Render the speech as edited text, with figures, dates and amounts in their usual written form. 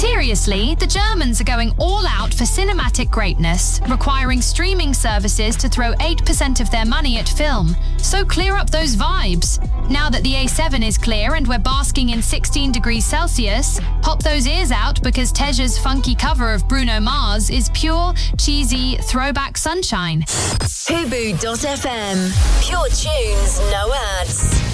Seriously, the Germans are going all out for cinematic greatness, requiring streaming services to throw 8% of their money at film. So clear up those vibes. Now that the A7 is clear and we're basking in 16 degrees Celsius, pop those ears out because Teja's funky cover of Bruno Mars is pure, cheesy, throwback sunshine. Fubu.fm. Pure tunes, no ads.